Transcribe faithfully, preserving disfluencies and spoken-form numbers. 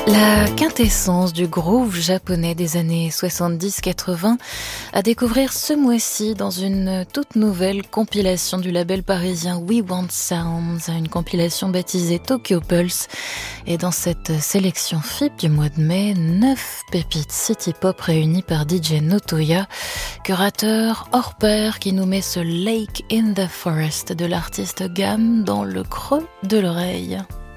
La quintessence du groove japonais des années soixante-dix quatre-vingts à découvrir ce mois-ci dans une toute nouvelle compilation du label parisien We Want Sounds, une compilation baptisée Tokyo Pulse. Et dans cette sélection F I P du mois de mai, neuf pépites city pop réunies par D J Notoya, curateur hors pair qui nous met ce Lake in the Forest de l'artiste Gam dans le creux de l'oreille.